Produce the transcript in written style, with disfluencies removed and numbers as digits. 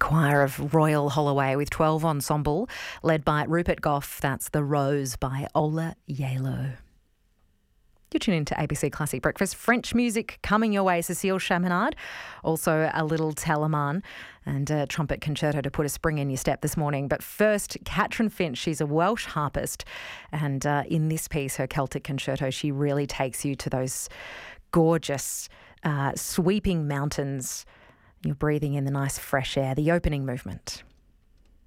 choir of Royal Holloway with 12 Ensemble, led by Rupert Gough. That's The Rose by Ola Yalo. You're tuning into ABC Classic Breakfast. French music coming your way. Cécile Chaminade, also a little Telemann and a trumpet concerto to put a spring in your step this morning. But first, Catherine Finch. She's a Welsh harpist, and in this piece, her Celtic concerto, she really takes you to those gorgeous, sweeping mountains. You're breathing in the nice fresh air. The opening movement.